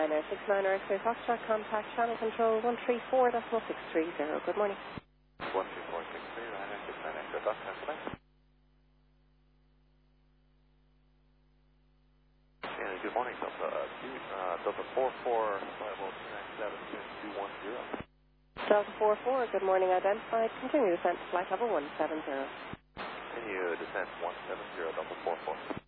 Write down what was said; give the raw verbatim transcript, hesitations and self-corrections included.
Liner six nine X-ray Foxtrot, contact channel control one three four decimal six three zero. Good morning. one three four six three, Liner six nine X-ray Foxtrot, good morning. And good morning, Delta, uh, two, uh, Delta four four five zero two nine seven two one zero. Delta four four, good morning, identified. Continue descent to flight level one seven zero. Continue descent one seven zero, Delta four four.